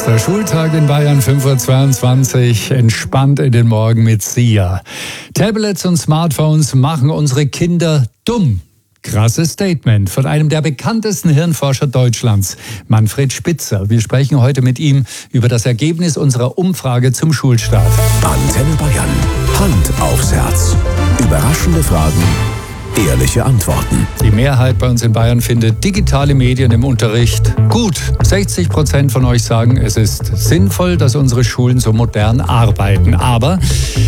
Erster Schultag in Bayern, 5:22 Uhr, entspannt in den Morgen mit Sia. Tablets und Smartphones machen unsere Kinder dumm. Krasses Statement von einem der bekanntesten Hirnforscher Deutschlands, Manfred Spitzer. Wir sprechen heute mit ihm über das Ergebnis unserer Umfrage zum Schulstart. Antenne Bayern. Hand aufs Herz. Überraschende Fragen, ehrliche Antworten. Die Mehrheit bei uns in Bayern findet digitale Medien im Unterricht gut. 60% von euch sagen, es ist sinnvoll, dass unsere Schulen so modern arbeiten. Aber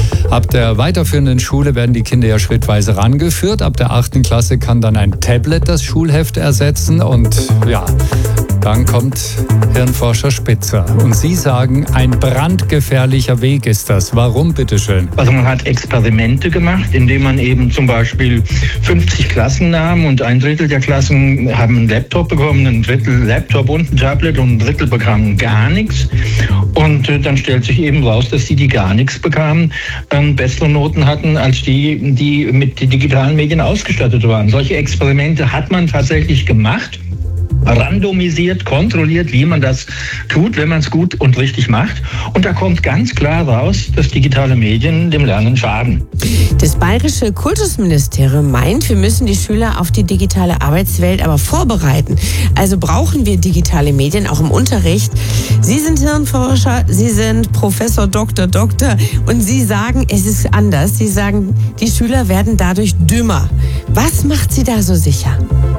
ab der weiterführenden Schule werden die Kinder ja schrittweise rangeführt. Ab der 8. Klasse kann dann ein Tablet das Schulheft ersetzen. Und ja, dann kommt Hirnforscher Spitzer. Und Sie sagen, ein brandgefährlicher Weg ist das. Warum, bitteschön? Also man hat Experimente gemacht, indem man eben zum Beispiel 50 Klassen nahm und ein Drittel der Klassen haben einen Laptop bekommen, ein Drittel Laptop und ein Tablet und ein Drittel bekamen gar nichts. Und dann stellt sich eben raus, dass die gar nichts bekamen, bessere Noten hatten als die mit den digitalen Medien ausgestattet waren. Solche Experimente hat man tatsächlich gemacht. Randomisiert, kontrolliert, wie man das tut, wenn man es gut und richtig macht. Und da kommt ganz klar raus, dass digitale Medien dem Lernen schaden. Das bayerische Kultusministerium meint, wir müssen die Schüler auf die digitale Arbeitswelt aber vorbereiten. Also brauchen wir digitale Medien auch im Unterricht. Sie sind Hirnforscher, Sie sind Professor, Doktor und Sie sagen, es ist anders. Sie sagen, die Schüler werden dadurch dümmer. Was macht Sie da so sicher?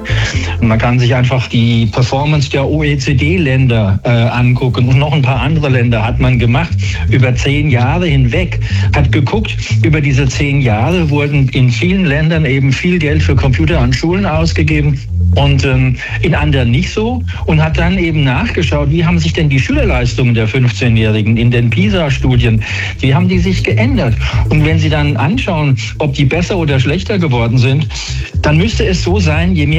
Man kann sich einfach die Performance der OECD-Länder angucken und noch ein paar andere Länder hat man gemacht über 10 Jahre hinweg. Hat geguckt, über diese 10 Jahre wurden in vielen Ländern eben viel Geld für Computer an Schulen ausgegeben und in anderen nicht so und hat dann eben nachgeschaut, wie haben sich denn die Schülerleistungen der 15-Jährigen in den PISA-Studien, wie haben die sich geändert? Und wenn Sie dann anschauen, ob die besser oder schlechter geworden sind, dann müsste es so sein, je mehr